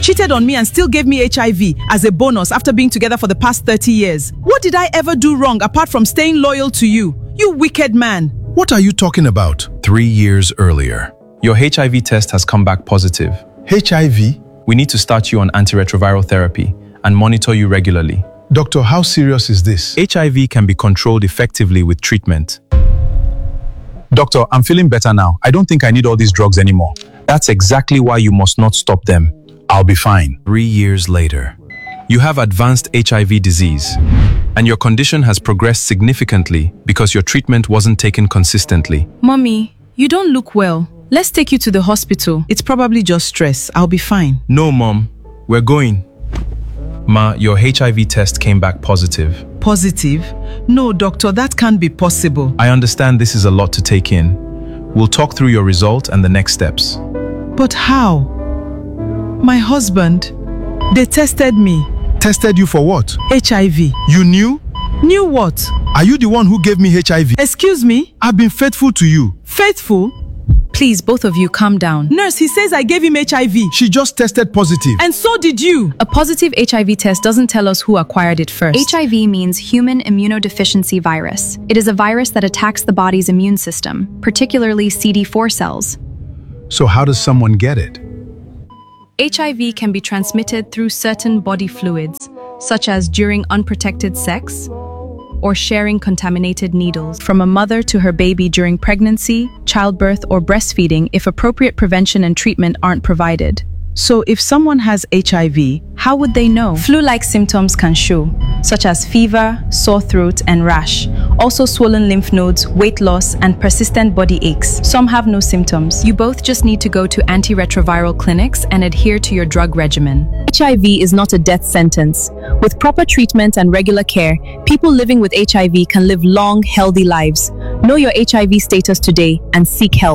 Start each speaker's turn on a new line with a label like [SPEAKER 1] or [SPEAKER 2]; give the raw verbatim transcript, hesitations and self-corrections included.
[SPEAKER 1] cheated on me and still gave me H I V as a bonus after being together for the past thirty years. What did I ever do wrong apart from staying loyal to you? You wicked man.
[SPEAKER 2] What are you talking about?
[SPEAKER 3] Three years earlier, your H I V test has come back positive.
[SPEAKER 2] H I V?
[SPEAKER 3] We need to start you on antiretroviral therapy and monitor you regularly.
[SPEAKER 2] Doctor, how serious is this?
[SPEAKER 3] H I V can be controlled effectively with treatment.
[SPEAKER 4] Doctor, I'm feeling better now. I don't think I need all these drugs anymore. That's exactly why you must not stop them. I'll be fine.
[SPEAKER 3] Three years later, you have advanced H I V disease, and your condition has progressed significantly because your treatment wasn't taken consistently.
[SPEAKER 1] Mommy, you don't look well. Let's take you to the hospital. It's probably just stress. I'll be fine.
[SPEAKER 3] No, Mom. We're going. Ma, your H I V test came back positive.
[SPEAKER 1] Positive? No, doctor, that can't be possible.
[SPEAKER 3] I understand this is a lot to take in. We'll talk through your result and the next steps.
[SPEAKER 1] But how? My husband, they tested me.
[SPEAKER 2] Tested you for what?
[SPEAKER 1] H I V.
[SPEAKER 2] You knew?
[SPEAKER 1] Knew what?
[SPEAKER 2] Are you the one who gave me H I V?
[SPEAKER 1] Excuse me?
[SPEAKER 2] I've been faithful to you.
[SPEAKER 1] Faithful? Please, both of you, calm down. Nurse, he says I gave him H I V.
[SPEAKER 2] She just tested positive.
[SPEAKER 1] And so did you.
[SPEAKER 5] A positive H I V test doesn't tell us who acquired it first.
[SPEAKER 6] H I V means human immunodeficiency virus. It is a virus that attacks the body's immune system, particularly C D four cells.
[SPEAKER 2] So how does someone get it?
[SPEAKER 5] H I V can be transmitted through certain body fluids, such as during unprotected sex or sharing contaminated needles from a mother to her baby during pregnancy, childbirth, or breastfeeding if appropriate prevention and treatment aren't provided.
[SPEAKER 1] So if someone has H I V,
[SPEAKER 5] How would they know? Flu-like symptoms can show, such as fever, sore throat, and rash. Also swollen lymph nodes, weight loss, and persistent body aches. Some have no symptoms. You both just need to go to antiretroviral clinics and adhere to your drug regimen.
[SPEAKER 7] H I V is not a death sentence. With proper treatment and regular care, people living with H I V can live long, healthy lives. Know your H I V status today and seek help.